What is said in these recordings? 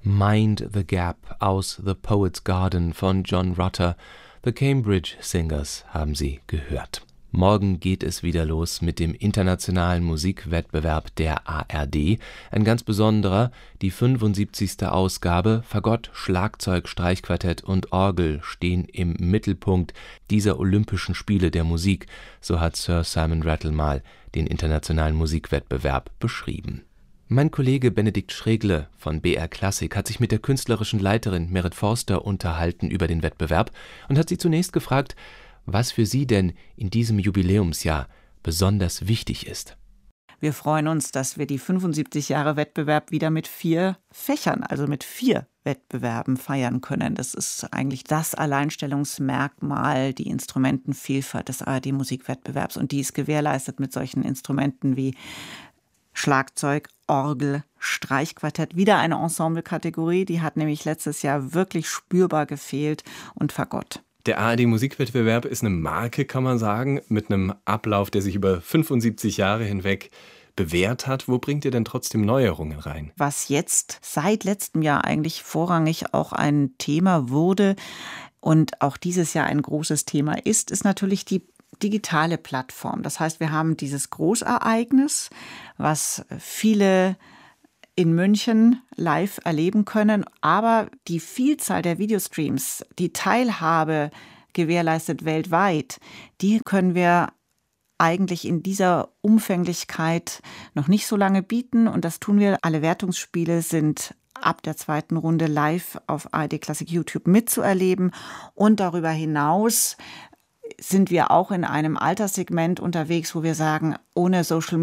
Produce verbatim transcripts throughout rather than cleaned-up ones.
Mind the Gap aus The Poet's Garden von John Rutter. The Cambridge Singers haben Sie gehört. Morgen geht es wieder los mit dem internationalen Musikwettbewerb der A R D. Ein ganz besonderer, die fünfundsiebzigste Ausgabe. Fagott, Schlagzeug, Streichquartett und Orgel stehen im Mittelpunkt dieser Olympischen Spiele der Musik. So hat Sir Simon Rattle mal den internationalen Musikwettbewerb beschrieben. Mein Kollege Benedikt Schregle von B R Klassik hat sich mit der künstlerischen Leiterin Merit Forster unterhalten über den Wettbewerb und hat sie zunächst gefragt, was für sie denn in diesem Jubiläumsjahr besonders wichtig ist. Wir freuen uns, dass wir die fünfundsiebzig Jahre Wettbewerb wieder mit vier Fächern, also mit vier Wettbewerben feiern können. Das ist eigentlich das Alleinstellungsmerkmal, die Instrumentenvielfalt des A R D-Musikwettbewerbs. Und die ist gewährleistet mit solchen Instrumenten wie Schlagzeug, Orgel, Streichquartett, wieder eine Ensemble-Kategorie, die hat nämlich letztes Jahr wirklich spürbar gefehlt, und Fagott. Der A R D-Musikwettbewerb ist eine Marke, kann man sagen, mit einem Ablauf, der sich über fünfundsiebzig Jahre hinweg bewährt hat. Wo bringt ihr denn trotzdem Neuerungen rein? Was jetzt seit letztem Jahr eigentlich vorrangig auch ein Thema wurde und auch dieses Jahr ein großes Thema ist, ist natürlich die digitale Plattform. Das heißt, wir haben dieses Großereignis, was viele in München live erleben können, aber die Vielzahl der Videostreams, die Teilhabe gewährleistet weltweit, die können wir eigentlich in dieser Umfänglichkeit noch nicht so lange bieten, und das tun wir. Alle Wertungsspiele sind ab der zweiten Runde live auf A R D Klassik YouTube mitzuerleben, und darüber hinaus sind wir auch in einem Alterssegment unterwegs, wo wir sagen, ohne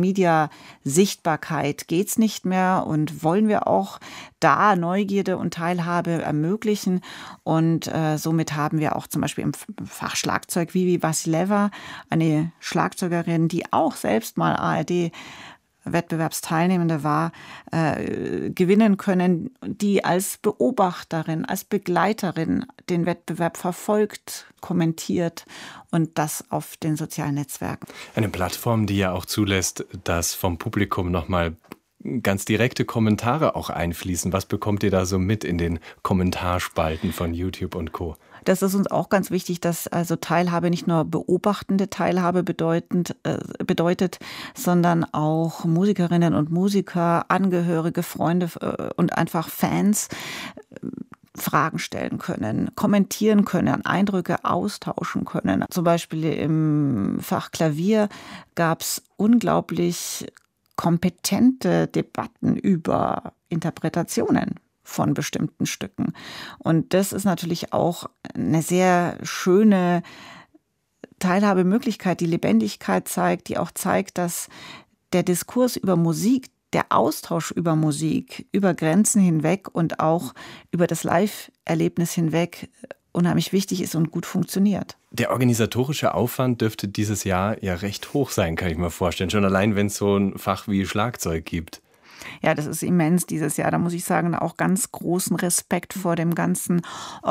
Social-Media-Sichtbarkeit geht's nicht mehr, und wollen wir auch da Neugierde und Teilhabe ermöglichen. Und äh, somit haben wir auch zum Beispiel im Fach Schlagzeug Vivi Vassileva, eine Schlagzeugerin, die auch selbst mal A R D Wettbewerbsteilnehmende war, äh, gewinnen können, die als Beobachterin, als Begleiterin den Wettbewerb verfolgt, kommentiert, und das auf den sozialen Netzwerken. Eine Plattform, die ja auch zulässt, dass vom Publikum nochmal ganz direkte Kommentare auch einfließen. Was bekommt ihr da so mit in den Kommentarspalten von YouTube und Co.? Das ist uns auch ganz wichtig, dass also Teilhabe nicht nur beobachtende Teilhabe bedeutend, äh, bedeutet, sondern auch Musikerinnen und Musiker, Angehörige, Freunde äh, und einfach Fans äh, Fragen stellen können, kommentieren können, Eindrücke austauschen können. Zum Beispiel im Fach Klavier gab es unglaublich kompetente Debatten über Interpretationen von bestimmten Stücken. Und das ist natürlich auch eine sehr schöne Teilhabemöglichkeit, die Lebendigkeit zeigt, die auch zeigt, dass der Diskurs über Musik, der Austausch über Musik, über Grenzen hinweg und auch über das Live-Erlebnis hinweg unheimlich wichtig ist und gut funktioniert. Der organisatorische Aufwand dürfte dieses Jahr ja recht hoch sein, kann ich mir vorstellen. Schon allein, wenn es so ein Fach wie Schlagzeug gibt. Ja, das ist immens dieses Jahr. Da muss ich sagen, auch ganz großen Respekt vor dem ganzen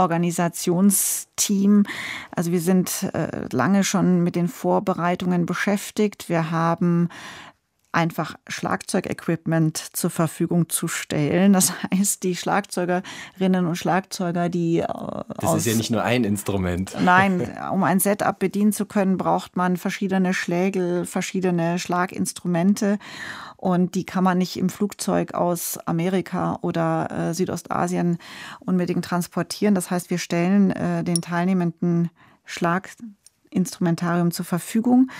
Organisationsteam. Also wir sind äh, lange schon mit den Vorbereitungen beschäftigt. Wir haben einfach Schlagzeugequipment zur Verfügung zu stellen. Das heißt, die Schlagzeugerinnen und Schlagzeuger, die äh, Das ist ja nicht nur ein Instrument. Nein, um ein Setup bedienen zu können, braucht man verschiedene Schlägel, verschiedene Schlaginstrumente. Und die kann man nicht im Flugzeug aus Amerika oder äh, Südostasien unbedingt transportieren. Das heißt, wir stellen äh, den Teilnehmenden Schlaginstrumentarium zur Verfügung.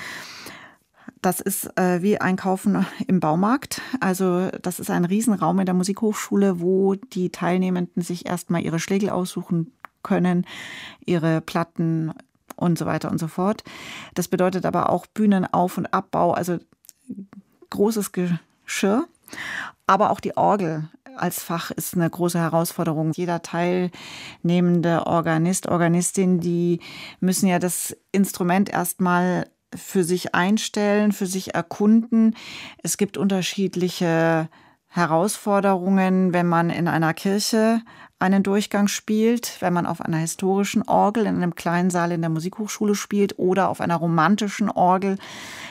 Das ist äh, wie Einkaufen im Baumarkt. Also das ist ein Riesenraum in der Musikhochschule, wo die Teilnehmenden sich erstmal ihre Schlägel aussuchen können, ihre Platten und so weiter und so fort. Das bedeutet aber auch Bühnenauf- und Abbau, also großes Geschirr. Aber auch die Orgel als Fach ist eine große Herausforderung. Jeder teilnehmende Organist, Organistin, die müssen ja das Instrument erstmal für sich einstellen, für sich erkunden. Es gibt unterschiedliche Herausforderungen, wenn man in einer Kirche einen Durchgang spielt, wenn man auf einer historischen Orgel in einem kleinen Saal in der Musikhochschule spielt oder auf einer romantischen Orgel,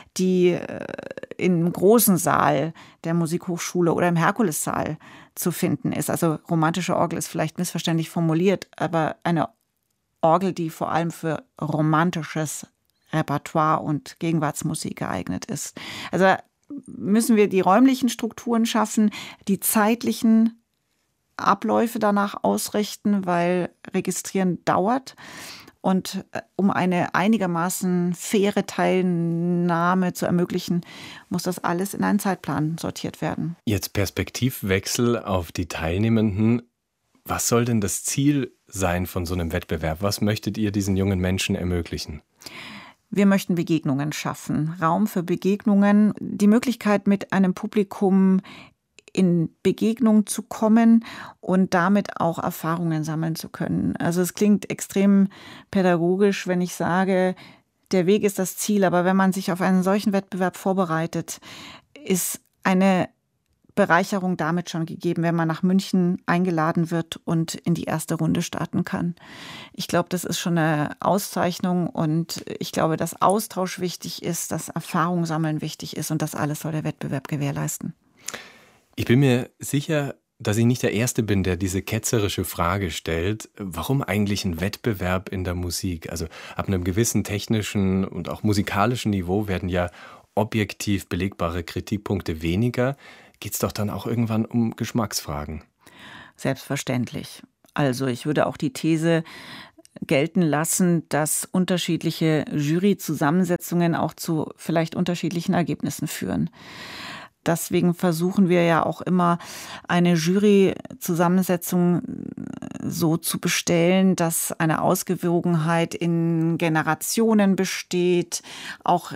die im großen Saal der Musikhochschule oder im Herkulessaal zu finden ist. Also romantische Orgel ist vielleicht missverständlich formuliert, aber eine Orgel, die vor allem für romantisches Repertoire und Gegenwartsmusik geeignet ist. Also müssen wir die räumlichen Strukturen schaffen, die zeitlichen Abläufe danach ausrichten, weil Registrieren dauert. Und um eine einigermaßen faire Teilnahme zu ermöglichen, muss das alles in einen Zeitplan sortiert werden. Jetzt Perspektivwechsel auf die Teilnehmenden. Was soll denn das Ziel sein von so einem Wettbewerb? Was möchtet ihr diesen jungen Menschen ermöglichen? Wir möchten Begegnungen schaffen, Raum für Begegnungen, die Möglichkeit, mit einem Publikum in Begegnung zu kommen und damit auch Erfahrungen sammeln zu können. Also es klingt extrem pädagogisch, wenn ich sage, der Weg ist das Ziel, aber wenn man sich auf einen solchen Wettbewerb vorbereitet, ist eine Bereicherung damit schon gegeben, wenn man nach München eingeladen wird und in die erste Runde starten kann. Ich glaube, das ist schon eine Auszeichnung und ich glaube, dass Austausch wichtig ist, dass Erfahrung sammeln wichtig ist und das alles soll der Wettbewerb gewährleisten. Ich bin mir sicher, dass ich nicht der Erste bin, der diese ketzerische Frage stellt, warum eigentlich ein Wettbewerb in der Musik? Also ab einem gewissen technischen und auch musikalischen Niveau werden ja objektiv belegbare Kritikpunkte weniger. Geht es doch dann auch irgendwann um Geschmacksfragen? Selbstverständlich. Also ich würde auch die These gelten lassen, dass unterschiedliche Juryzusammensetzungen auch zu vielleicht unterschiedlichen Ergebnissen führen. Deswegen versuchen wir ja auch immer, eine Jury-Zusammensetzung so zu bestellen, dass eine Ausgewogenheit in Generationen besteht, auch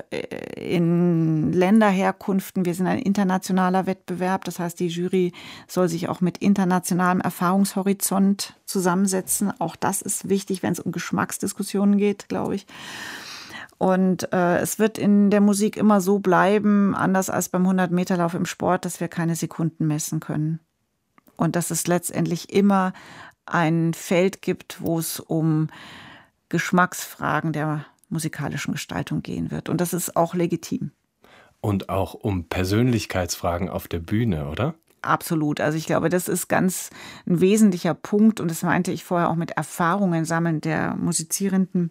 in Länderherkünften. Wir sind ein internationaler Wettbewerb, das heißt, die Jury soll sich auch mit internationalem Erfahrungshorizont zusammensetzen. Auch das ist wichtig, wenn es um Geschmacksdiskussionen geht, glaube ich. Und äh, es wird in der Musik immer so bleiben, anders als beim hundert-Meter-Lauf im Sport, dass wir keine Sekunden messen können. Und dass es letztendlich immer ein Feld gibt, wo es um Geschmacksfragen der musikalischen Gestaltung gehen wird. Und das ist auch legitim. Und auch um Persönlichkeitsfragen auf der Bühne, oder? Absolut. Also ich glaube, das ist ganz ein wesentlicher Punkt. Und das meinte ich vorher auch mit Erfahrungen sammeln der Musizierenden.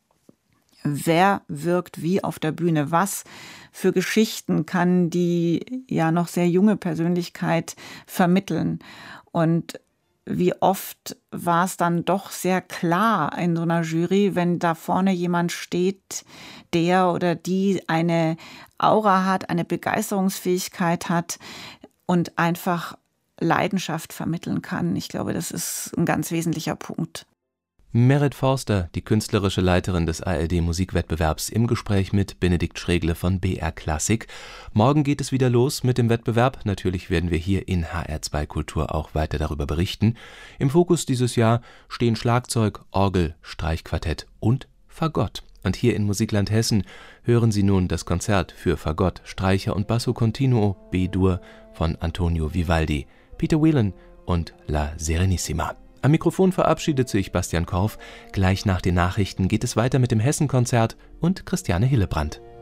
Wer wirkt wie auf der Bühne? Was für Geschichten kann die ja noch sehr junge Persönlichkeit vermitteln? Und wie oft war es dann doch sehr klar in so einer Jury, wenn da vorne jemand steht, der oder die eine Aura hat, eine Begeisterungsfähigkeit hat und einfach Leidenschaft vermitteln kann. Ich glaube, das ist ein ganz wesentlicher Punkt. Merit Forster, die künstlerische Leiterin des A R D-Musikwettbewerbs, im Gespräch mit Benedikt Schregle von B R Klassik. Morgen geht es wieder los mit dem Wettbewerb. Natürlich werden wir hier in H R zwei Kultur auch weiter darüber berichten. Im Fokus dieses Jahr stehen Schlagzeug, Orgel, Streichquartett und Fagott. Und hier in Musikland Hessen hören Sie nun das Konzert für Fagott, Streicher und Basso Continuo B-Dur von Antonio Vivaldi, Peter Whelan und La Serenissima. Am Mikrofon verabschiedet sich Bastian Korf. Gleich nach den Nachrichten geht es weiter mit dem Hessen-Konzert und Christiane Hillebrand.